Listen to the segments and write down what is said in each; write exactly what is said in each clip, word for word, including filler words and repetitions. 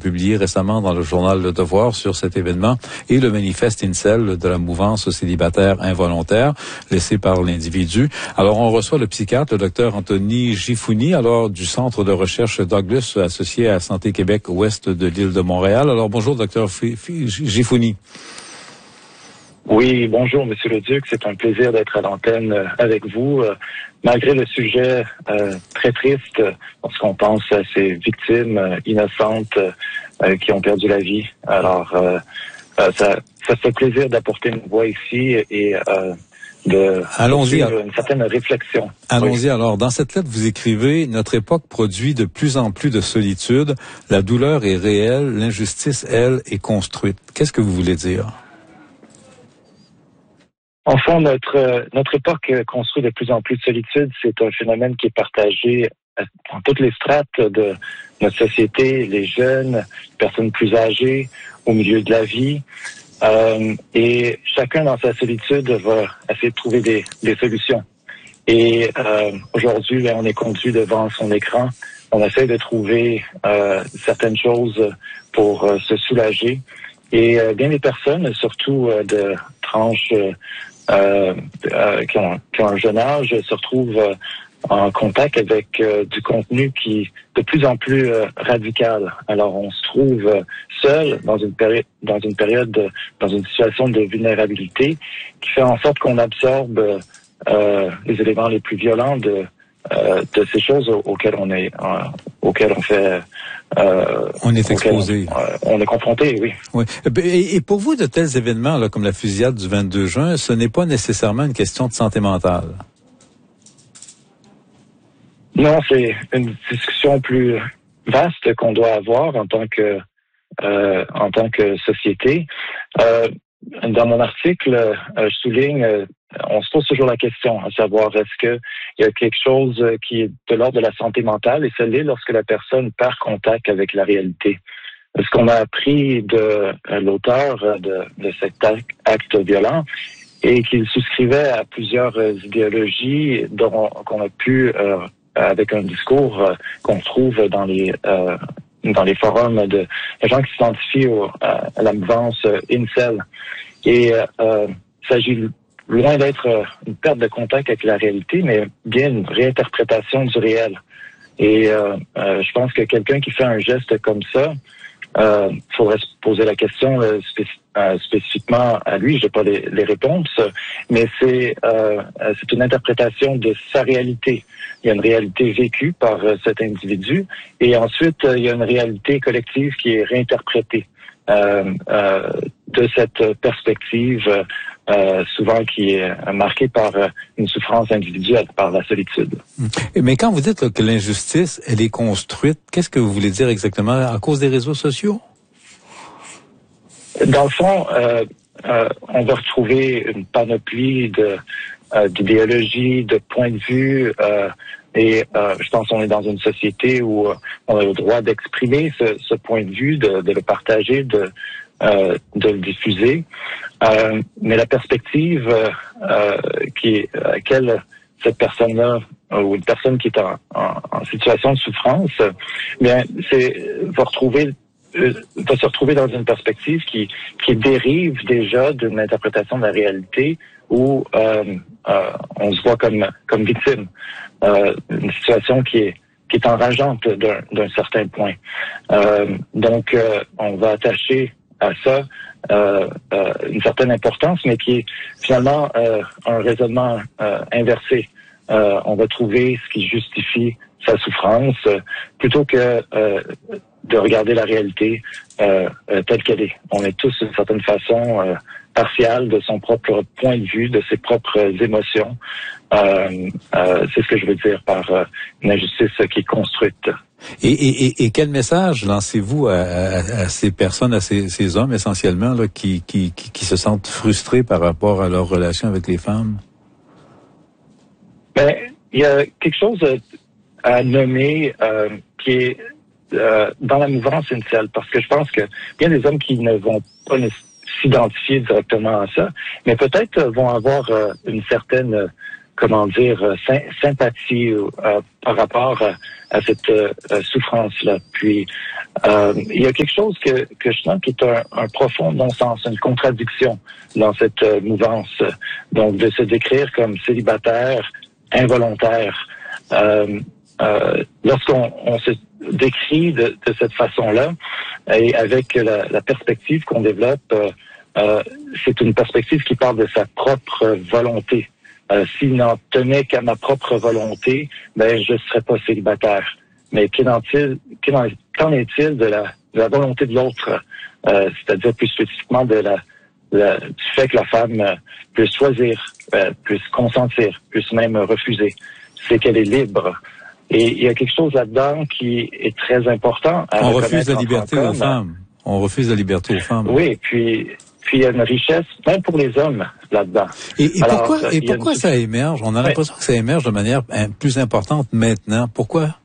publié récemment dans le journal Le Devoir sur cet événement et le manifeste Incel de la mouvance célibataire involontaire laissé par l'individu. Alors, on reçoit le psychiatre, le docteur Anthony Gifouni, alors du centre de recherche Douglas associé à Santé Québec ouest de l'île de Montréal. Alors, bonjour, docteur Gifouni. Oui, bonjour, Monsieur Leduc. C'est un plaisir d'être à l'antenne euh, avec vous. Euh, malgré le sujet euh, très triste, lorsqu'on pense à ces victimes euh, innocentes euh, qui ont perdu la vie. Alors, euh, euh, ça, ça fait plaisir d'apporter une voix ici et euh, de Allons-y. une certaine réflexion. Allons-y oui. alors. Dans cette lettre, vous écrivez « Notre époque produit de plus en plus de solitude. La douleur est réelle. L'injustice, elle, est construite. » Qu'est-ce que vous voulez dire? Enfin, notre notre époque construit de plus en plus de solitude. C'est un phénomène qui est partagé dans toutes les strates de notre société, les jeunes, les personnes plus âgées, au milieu de la vie. Euh, et chacun dans sa solitude va essayer de trouver des, des solutions. Et euh, aujourd'hui, là, on est conduit devant son écran. On essaie de trouver euh, certaines choses pour euh, se soulager. Et euh, bien des personnes, surtout euh, de tranches Euh, euh, qui, ont, qui ont un jeune âge se retrouvent euh, en contact avec euh, du contenu qui est de plus en plus euh, radical. Alors on se trouve euh, seul dans une période, dans une période, de, dans une situation de vulnérabilité qui fait en sorte qu'on absorbe euh, les éléments les plus violents de euh, de ces choses auxquelles on est, euh, auxquelles on fait. Euh, on est exposé. On, euh, on est confronté, oui. Oui. Et, et pour vous, de tels événements là, comme la fusillade du vingt-deux juin, ce n'est pas nécessairement une question de santé mentale. Non, c'est une discussion plus vaste qu'on doit avoir en tant que euh, en tant que société. Euh, dans mon article, euh, je souligne, euh, on se pose toujours la question, à savoir est-ce que il y a quelque chose qui est de l'ordre de la santé mentale, et ça l'est lorsque la personne perd contact avec la réalité. Ce qu'on a appris de euh, l'auteur de, de cet acte violent et qu'il souscrivait à plusieurs euh, idéologies dont qu'on a pu euh, avec un discours euh, qu'on trouve dans les euh, dans les forums de, de gens qui s'identifient au, à, à la mouvance euh, Incel. Et euh, il s'agit loin d'être euh, une perte de contact avec la réalité, mais bien une réinterprétation du réel. Et euh, euh, je pense que quelqu'un qui fait un geste comme ça, euh, faudrait se poser la question euh, spéc- euh, spécifiquement à lui. J'ai pas les, les réponses, mais c'est euh, c'est une interprétation de sa réalité. Il y a une réalité vécue par euh, cet individu, et ensuite euh, il y a une réalité collective qui est réinterprétée euh, euh, de cette perspective, euh, souvent qui est marquée par euh, une souffrance individuelle, par la solitude. Mais quand vous dites là, que l'injustice, elle est construite, qu'est-ce que vous voulez dire exactement? À cause des réseaux sociaux? Dans le fond, euh, euh, on va retrouver une panoplie de euh, d'idéologies, de points de vue, euh, et euh, je pense qu'on est dans une société où euh, on a le droit d'exprimer ce, ce point de vue, de, de le partager, de euh, de le diffuser. Euh, mais la perspective euh, qui est à laquelle cette personne-là ou une personne qui est en, en, en situation de souffrance, bien, c'est va retrouver va se retrouver dans une perspective qui qui dérive déjà d'une interprétation de la réalité où euh, euh, on se voit comme comme victime, euh, une situation qui est qui est enrageante d'un, d'un certain point. Euh, donc, euh, on va attacher à ça euh, euh, une certaine importance, mais qui est finalement euh, un raisonnement euh, inversé. Euh, on va trouver ce qui justifie sa souffrance euh, plutôt que euh, de regarder la réalité euh, euh, telle qu'elle est. On est tous d'une certaine façon euh, partial de son propre point de vue, de ses propres émotions. Euh, euh, c'est ce que je veux dire par euh, une injustice qui est construite. Et, et, et, et quel message lancez-vous à, à, à ces personnes, à ces, ces hommes essentiellement là, qui, qui, qui, qui se sentent frustrés par rapport à leur relation avec les femmes? Ben, il y a quelque chose à nommer euh, qui est euh, dans la mouvance Incel, parce que je pense que il y a des hommes qui ne vont pas s'identifier directement à ça, mais peut-être vont avoir euh, une certaine comment dire, sympathie euh, par rapport à, à cette euh, souffrance-là. Puis, euh, il y a quelque chose que, que je sens qui est un, un profond non-sens, une contradiction dans cette euh, mouvance. Donc, de se décrire comme célibataire involontaire. Euh, euh, lorsqu'on on se décrit de, de cette façon-là, et avec la, la perspective qu'on développe, euh, euh, c'est une perspective qui parle de sa propre volonté. Euh, s'il n'en tenait qu'à ma propre volonté, ben je ne serais pas célibataire. Mais qu'en est-il, qu'en est-il de la, de la volonté de l'autre, euh, c'est-à-dire plus spécifiquement de la, la, du fait que la femme euh, puisse choisir, euh, puisse consentir, puisse même refuser. C'est qu'elle est libre. Et il y a quelque chose là-dedans qui est très important à On refuse la liberté aux comme. femmes. On refuse la liberté aux femmes. Oui, puis puis il y a une richesse, même pour les hommes, là-dedans. Et, et Alors, pourquoi, et pourquoi une... ça émerge? On a oui. l'impression que ça émerge de manière plus importante maintenant. Pourquoi?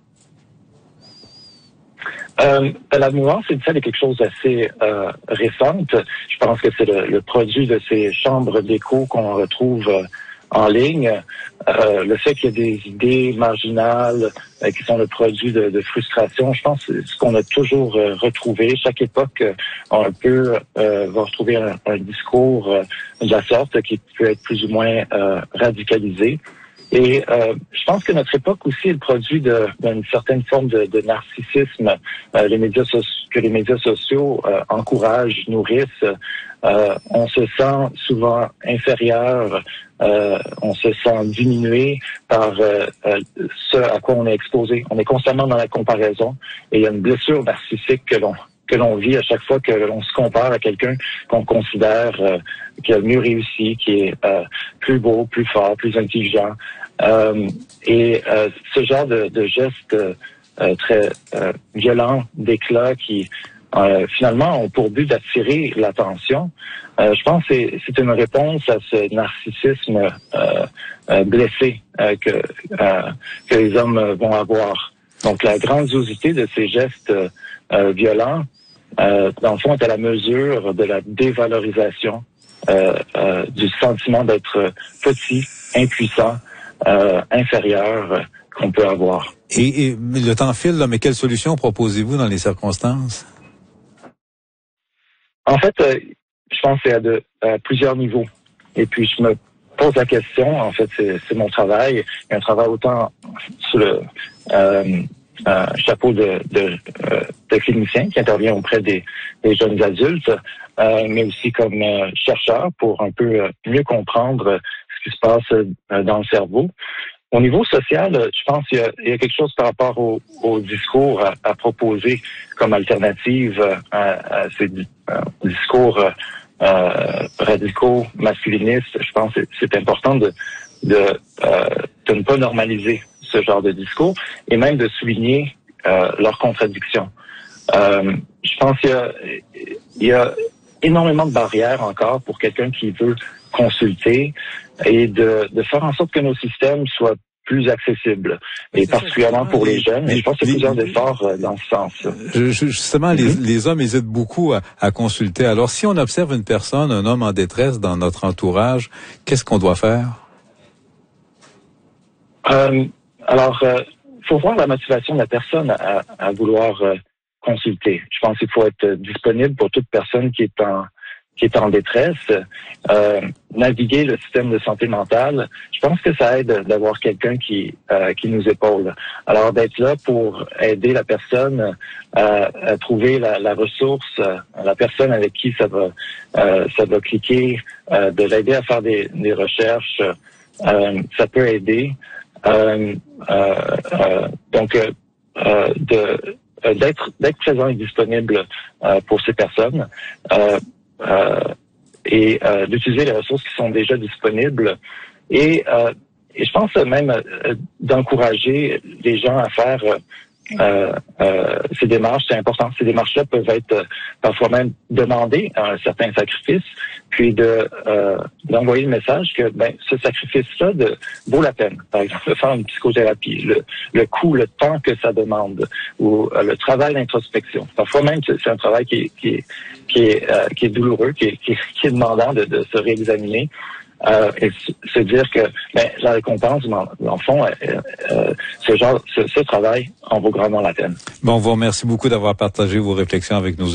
Euh, la mouvance initiale est quelque chose d'assez euh, récente. Je pense que c'est le, le produit de ces chambres d'écho qu'on retrouve euh, en ligne. Euh, le fait qu'il y ait des idées marginales euh, qui sont le produit de, de frustration, je pense que c'est ce qu'on a toujours euh, retrouvé. Chaque époque euh, un peu euh, va retrouver un, un discours euh, de la sorte qui peut être plus ou moins euh, radicalisé. Et euh, je pense que notre époque aussi est le produit de, d'une certaine forme de, de narcissisme euh, les médias so- que les médias sociaux euh, encouragent, nourrissent. Euh, on se sent souvent inférieur, euh, on se sent diminué par euh, euh, ce à quoi on est exposé. On est constamment dans la comparaison et il y a une blessure narcissique que l'on que l'on vit à chaque fois que l'on se compare à quelqu'un qu'on considère euh, qui a mieux réussi, qui est euh, plus beau, plus fort, plus intelligent. Euh, et euh, ce genre de, de gestes euh, très euh, violents, d'éclat, qui euh, finalement ont pour but d'attirer l'attention, euh, je pense que c'est, c'est une réponse à ce narcissisme euh, euh, blessé euh, que, euh, que les hommes vont avoir. Donc la grandiosité de ces gestes euh, violents, Euh, dans le fond, est à la mesure de la dévalorisation euh, euh, du sentiment d'être petit, impuissant, euh, inférieur euh, qu'on peut avoir. Et, et le temps file, là, mais quelle solution proposez-vous dans les circonstances? En fait, euh, je pense que c'est à, de, à plusieurs niveaux. Et puis, je me pose la question, en fait, c'est, c'est mon travail. Il y a un travail autant sur le... Euh, Euh, chapeau de, de, euh, de clinicien qui intervient auprès des, des jeunes adultes, euh, mais aussi comme euh, chercheur pour un peu euh, mieux comprendre ce qui se passe euh, dans le cerveau. Au niveau social, je pense qu'il y a, il y a quelque chose par rapport au, au discours à, à proposer comme alternative à, à ces euh, discours euh, radicaux, masculinistes. Je pense que c'est important de, de, euh, de ne pas normaliser ce genre de discours et même de souligner euh, leurs contradictions. Euh, je pense qu'il y a, il y a énormément de barrières encore pour quelqu'un qui veut consulter et de, de faire en sorte que nos systèmes soient plus accessibles, et particulièrement pour les jeunes. Mais je pense qu'il y a plusieurs efforts euh, dans ce sens. Je, justement, mm-hmm. les, les hommes hésitent beaucoup à, à consulter. Alors, si on observe une personne, un homme en détresse dans notre entourage, qu'est-ce qu'on doit faire? Euh, Alors, il euh, faut voir la motivation de la personne à, à vouloir euh, consulter. Je pense qu'il faut être disponible pour toute personne qui est en qui est en détresse. Euh, naviguer le système de santé mentale, je pense que ça aide d'avoir quelqu'un qui euh, qui nous épaule. Alors, d'être là pour aider la personne à, à trouver la, la ressource, la personne avec qui ça va euh, ça va cliquer, euh, de l'aider à faire des, des recherches, euh, ça peut aider. Euh, euh, euh, donc, euh, euh, de, euh, d'être, d'être présent et disponible euh, pour ces personnes euh, euh, et euh, d'utiliser les ressources qui sont déjà disponibles et, euh, et je pense même euh, d'encourager les gens à faire euh, Euh, euh, ces démarches, c'est important. Ces démarches-là peuvent être euh, parfois même demandées à un certain sacrifice, puis de euh, d'envoyer le message que ben ce sacrifice-là de, vaut la peine. Par exemple, faire une psychothérapie, le, le coût, le temps que ça demande, ou euh, le travail d'introspection. Parfois même, c'est, c'est un travail qui est qui est qui est, euh, qui est douloureux, qui est, qui est, qui est demandant de, de se réexaminer. euh, et se dire que ben, la récompense, dans le fond, euh, euh, ce genre, ce, ce travail en vaut grandement la peine. Bon, on vous remercie beaucoup d'avoir partagé vos réflexions avec nous.